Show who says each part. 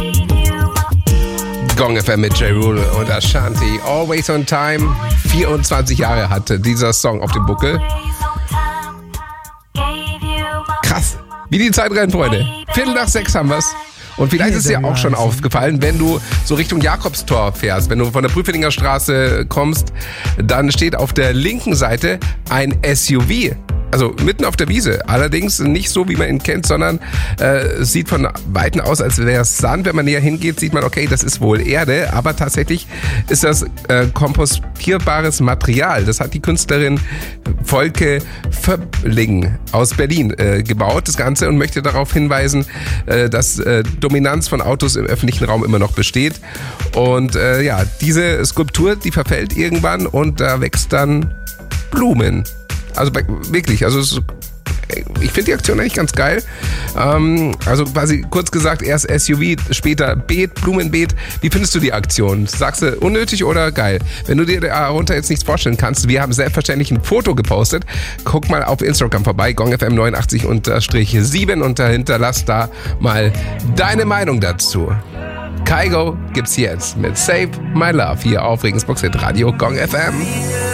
Speaker 1: Gong FM mit J. Rule und Ashanti. Always on Time. 24 Jahre hatte dieser Song auf dem Buckel. Krass. Wie die Zeit rennt, Freunde. 5:45 haben wir's. Und vielleicht ist es dir auch schon aufgefallen, wenn du so Richtung Jakobstor fährst, wenn du von der Prüfeninger Straße kommst, dann steht auf der linken Seite ein SUV. Also mitten auf der Wiese. Allerdings nicht so, wie man ihn kennt, sondern es sieht von Weitem aus, als wäre es Sand. Wenn man näher hingeht, sieht man, okay, das ist wohl Erde. Aber tatsächlich ist das kompostierbares Material. Das hat die Künstlerin Volke Vöbling aus Berlin gebaut, das Ganze, und möchte darauf hinweisen, dass Dominanz von Autos im öffentlichen Raum immer noch besteht. Und ja, diese Skulptur, die verfällt irgendwann und da wächst dann Blumen. Also wirklich, also ich finde die Aktion eigentlich ganz geil. Also quasi kurz gesagt, erst SUV, später Beet, Blumenbeet. Wie findest du die Aktion? Sagst du unnötig oder geil? Wenn du dir darunter jetzt nichts vorstellen kannst, wir haben selbstverständlich ein Foto gepostet. Guck mal auf Instagram vorbei, gongfm89_7 und hinterlass da mal deine Meinung dazu. Kygo gibt's jetzt mit Save My Love hier auf Regensburg Radio Gong FM.